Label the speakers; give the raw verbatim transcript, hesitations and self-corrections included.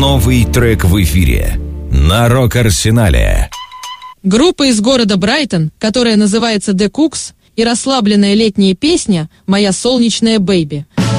Speaker 1: Новый трек в эфире на Рок-Арсенале.
Speaker 2: Группа из города Брайтон, которая называется The Cooks, и расслабленная летняя песня «Моя солнечная бэйби».